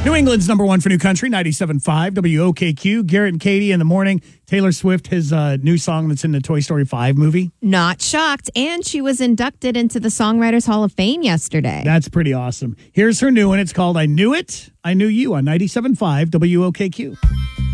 New England's number one for new country, 97.5 WOKQ. Garrett and Katie in the morning. Taylor Swift, his new song that's in the Toy Story 5 movie. Not shocked. And she was inducted into the Songwriters Hall of Fame yesterday. That's pretty awesome. Here's her new one. It's called I Knew It, I Knew You on 97.5 WOKQ.